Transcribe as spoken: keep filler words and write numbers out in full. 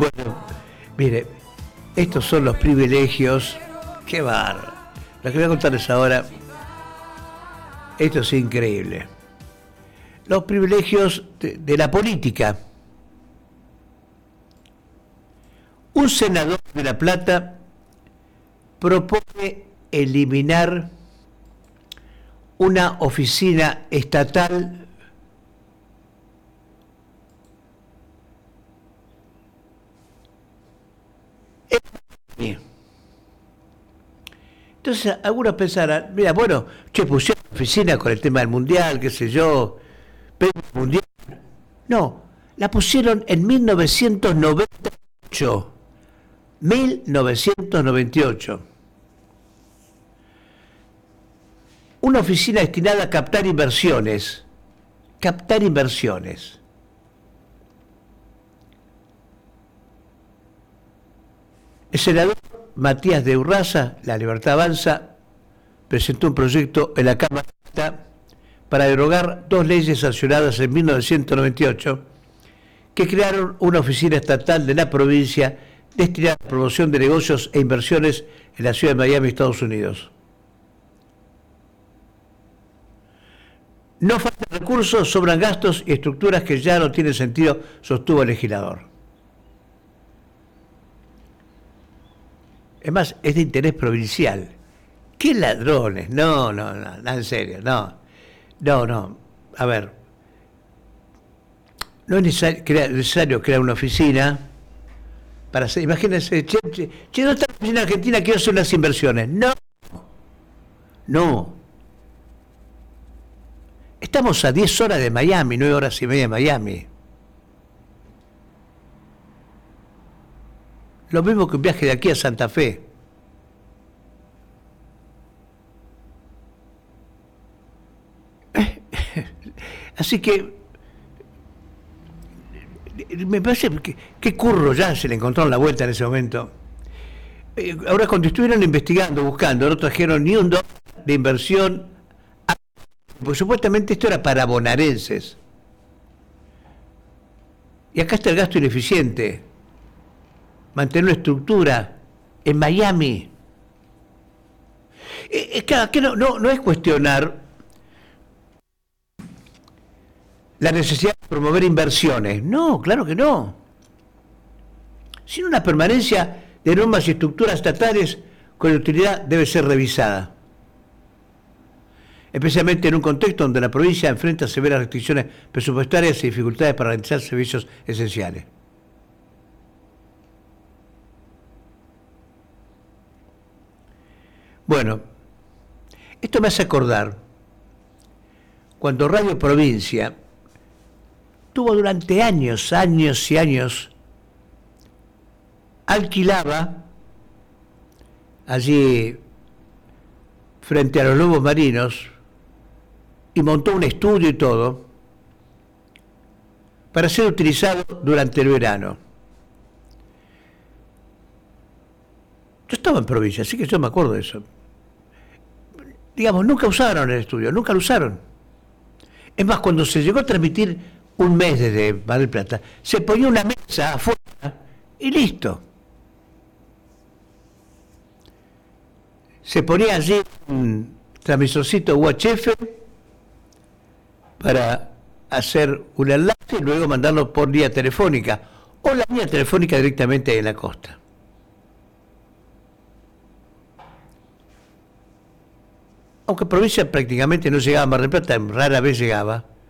Bueno, mire, estos son los privilegios. Qué bárbaro. Lo que voy a contarles ahora, esto es increíble. Los privilegios de, de la política. Un senador de La Plata propone eliminar una oficina estatal Entonces, algunos pensarán, mira, bueno, che, pusieron oficina con el tema del mundial, qué sé yo, pero mundial. No, la pusieron en mil novecientos noventa y ocho. mil novecientos noventa y ocho. Una oficina destinada a captar inversiones. Captar inversiones. El senador Matías de Urraza, La Libertad Avanza, presentó un proyecto en la Cámara para derogar dos leyes sancionadas en mil novecientos noventa y ocho que crearon una oficina estatal de la provincia destinada a la promoción de negocios e inversiones en la ciudad de Miami, Estados Unidos. No faltan recursos, sobran gastos y estructuras que ya no tienen sentido, sostuvo el legislador. Es más, es de interés provincial. ¿Qué ladrones? No, no, no, no, en serio, no. No, no. A ver, no es necesario crear, necesario crear una oficina para hacer, imagínense, che, che, che, ¿dónde está la oficina argentina? Quiero hacer unas inversiones. No, no. Estamos a diez horas de Miami, nueve horas y media de Miami. Lo mismo que un viaje de aquí a Santa Fe. Así que me parece que qué curro ya se le encontraron la vuelta en ese momento. Ahora, cuando estuvieron investigando, buscando, no trajeron ni un dólar de inversión, porque supuestamente esto era para bonaerenses. Y acá está el gasto ineficiente. Mantener una estructura en Miami. Es que, que no, no, no es cuestionar la necesidad de promover inversiones. No, claro que no. Sino una permanencia de normas y estructuras estatales cuya utilidad debe ser revisada. Especialmente en un contexto donde la provincia enfrenta severas restricciones presupuestarias y dificultades para realizar servicios esenciales. Bueno, esto me hace acordar cuando Radio Provincia tuvo durante años, años y años, alquilaba allí frente a los lobos marinos y montó un estudio y todo para ser utilizado durante el verano. Yo estaba en provincia, así que yo me acuerdo de eso. Digamos, nunca usaron el estudio, nunca lo usaron. Es más, cuando se llegó a transmitir un mes desde Mar del Plata, se ponía una mesa afuera y listo. Se ponía allí un transmisorcito U H F para hacer un enlace y luego mandarlo por vía telefónica o la vía telefónica directamente en la costa. Aunque provincia prácticamente no llegaba a Mar del Plata, rara vez llegaba.